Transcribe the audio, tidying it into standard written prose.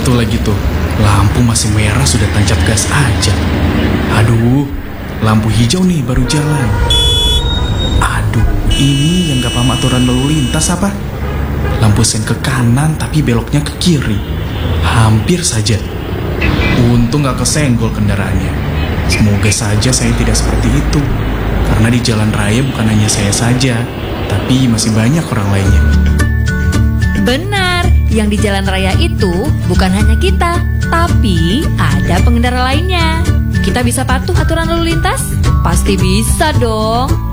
Satu lagi tuh, lampu masih merah sudah tancap gas aja. Aduh, lampu hijau nih baru jalan. Aduh, ini yang gak paham aturan lalu lintas apa? Lampu sen ke kanan tapi beloknya ke kiri. Hampir saja. Untung gak kesenggol kendaraannya. Semoga saja saya tidak seperti itu. Karena di jalan raya bukan hanya saya saja, tapi masih banyak orang lainnya. Benar, yang di jalan raya itu bukan hanya kita, tapi ada pengendara lainnya. Kita bisa patuh aturan lalu lintas? Pasti bisa dong.